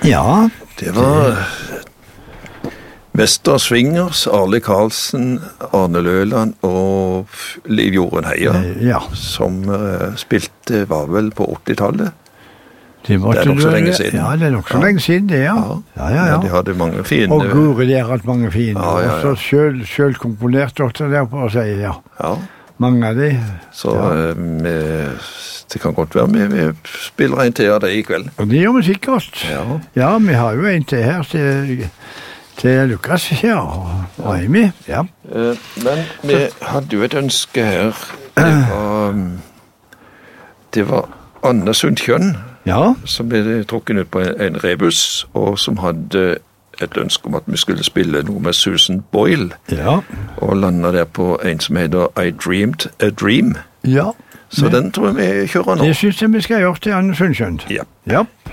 Ja. Det var Mester Swingers, Arle Karlsen, Arne Løland og Liv Jorunn Heier, som spilte, var vel på 80-tallet. Det er nok så lenge siden. Ja, det er nok så lenge siden, det, ja. Ja, de hadde mange fine... Og Guri, de har hatt mange fine. Og så selv komponert også der på å si, ja. Mange av de. Så det kan godt være vi spiller en til av det i kveld. Og det gjør vi sikkert. Ja, vi har jo en til her til Lukas, og Amy, Men vi hadde jo et ønske her. Det var Anne Sundkjønn, som ble trukket ut på en rebus, og som hadde et ønske om at vi skulle spille noe med Susan Boyle, og landet der på en som heter I Dreamed a Dream. Så den tror jeg vi kjører nå. Det synes jeg vi skal gjøre til Anne Sundkjønn. Ja.